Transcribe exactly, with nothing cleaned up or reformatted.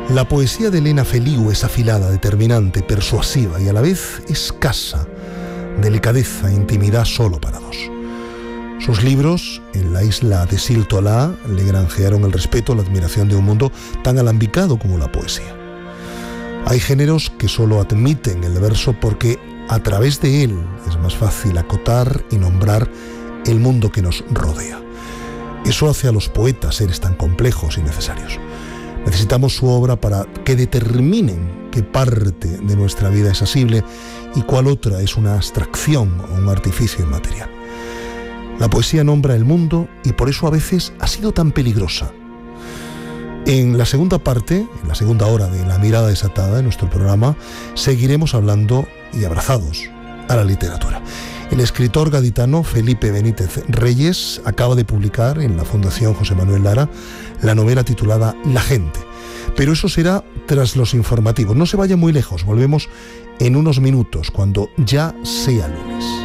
La poesía de Elena Feliu es afilada, determinante, persuasiva y a la vez escasa, delicadeza, intimidad solo para dos. Sus libros, en la isla de Sil Tolá, le granjearon el respeto, la admiración de un mundo tan alambicado como la poesía. Hay géneros que solo admiten el verso porque a través de él es más fácil acotar y nombrar el mundo que nos rodea. Eso hace a los poetas seres tan complejos y necesarios. Necesitamos su obra para que determinen qué parte de nuestra vida es asible y cuál otra es una abstracción o un artificio inmaterial. La poesía nombra el mundo y por eso a veces ha sido tan peligrosa. En la segunda parte, en la segunda hora de La Mirada Desatada, en nuestro programa, seguiremos hablando y abrazados a la literatura. El escritor gaditano Felipe Benítez Reyes acaba de publicar en la Fundación José Manuel Lara la novela titulada La gente. Pero eso será tras los informativos. No se vaya muy lejos, volvemos en unos minutos, cuando ya sea lunes.